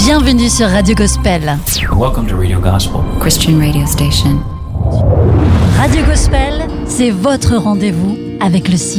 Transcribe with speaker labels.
Speaker 1: Bienvenue sur Radio Gospel.
Speaker 2: Welcome to Radio Gospel.
Speaker 3: Christian radio station.
Speaker 1: Radio Gospel, c'est votre rendez-vous avec le ciel.